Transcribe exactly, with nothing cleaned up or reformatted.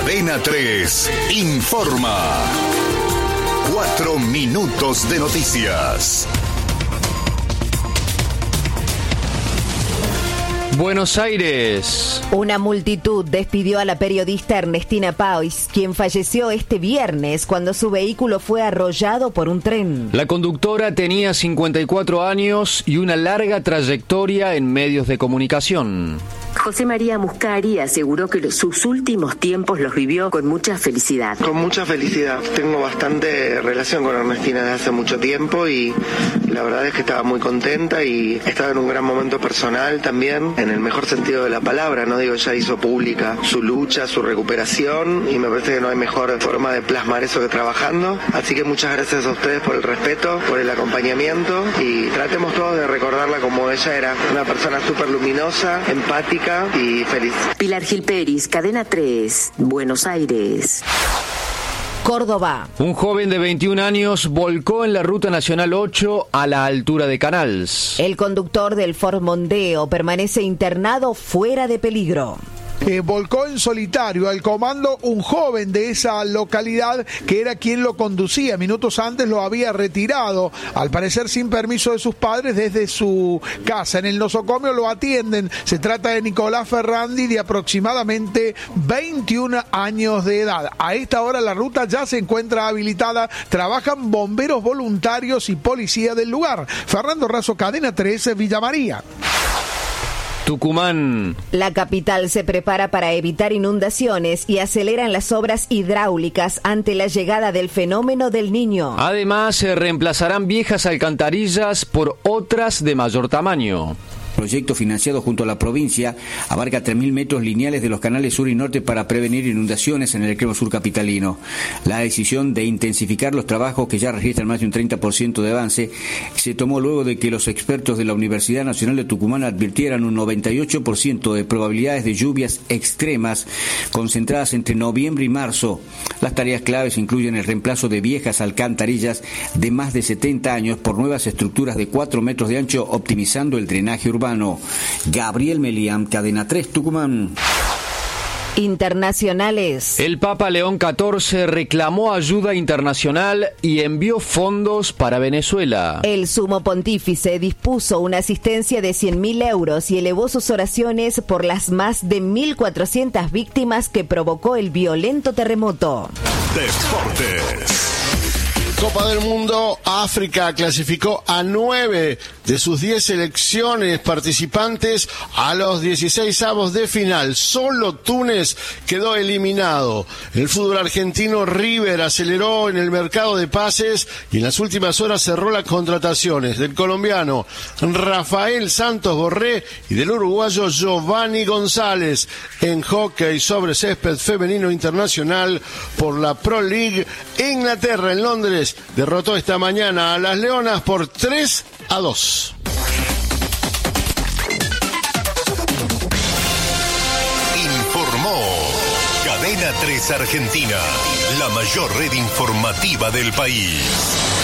Cadena tres informa. Cuatro minutos de noticias. Buenos Aires. Una multitud despidió a la periodista Ernestina Pais, quien falleció este viernes cuando su vehículo fue arrollado por un tren. La conductora tenía cincuenta y cuatro años y una larga trayectoria en medios de comunicación. José María Muscari aseguró que los, sus últimos tiempos los vivió con mucha felicidad. Con mucha felicidad. Tengo bastante relación con Ernestina desde hace mucho tiempo y la verdad es que estaba muy contenta y estaba en un gran momento personal también, en el mejor sentido de la palabra, ¿no? Digo, ella hizo pública su lucha, su recuperación y me parece que no hay mejor forma de plasmar eso que trabajando. Así que muchas gracias a ustedes por el respeto, por el acompañamiento y tratemos todos de recordarla como ella era, una persona súper luminosa, empática y feliz. Pilar Gil Peris, Cadena tres, Buenos Aires. Córdoba. Un joven de veintiún años volcó en la Ruta Nacional ocho a la altura de Canals. El conductor del Ford Mondeo permanece internado fuera de peligro. Eh, volcó en solitario al comando un joven de esa localidad que era quien lo conducía. Minutos antes lo había retirado, al parecer sin permiso de sus padres, desde su casa. En el nosocomio lo atienden. Se trata de Nicolás Ferrandi, de aproximadamente veintiún años de edad. A esta hora la ruta ya se encuentra habilitada. Trabajan bomberos voluntarios y policía del lugar. Fernando Razo, Cadena tres, Villa María. Tucumán. La capital se prepara para evitar inundaciones y aceleran las obras hidráulicas ante la llegada del fenómeno del Niño. Además, se reemplazarán viejas alcantarillas por otras de mayor tamaño. Proyecto financiado junto a la provincia abarca tres mil metros lineales de los canales sur y norte para prevenir inundaciones en el extremo sur capitalino. La decisión de intensificar los trabajos, que ya registran más de un treinta por ciento de avance, se tomó luego de que los expertos de la Universidad Nacional de Tucumán advirtieran un noventa y ocho por ciento de probabilidades de lluvias extremas concentradas entre noviembre y marzo. Las tareas claves incluyen el reemplazo de viejas alcantarillas de más de setenta años por nuevas estructuras de cuatro metros de ancho, optimizando el drenaje urbano. Gabriel Meliam, Cadena tres, Tucumán. Internacionales. El Papa León catorce reclamó ayuda internacional y envió fondos para Venezuela. El sumo pontífice dispuso una asistencia de cien mil euros y elevó sus oraciones por las más de mil cuatrocientas víctimas que provocó el violento terremoto. Deportes. Copa del Mundo, África clasificó a nueve de sus diez selecciones participantes a los dieciseisavos de final. Solo Túnez quedó eliminado. El fútbol argentino, River aceleró en el mercado de pases y en las últimas horas cerró las contrataciones del colombiano Rafael Santos Borré y del uruguayo Giovanni González. En hockey sobre césped femenino internacional por la Pro League, Inglaterra en Londres derrotó esta mañana a las Leonas por tres a dos. Informó Cadena tres Argentina, la mayor red informativa del país.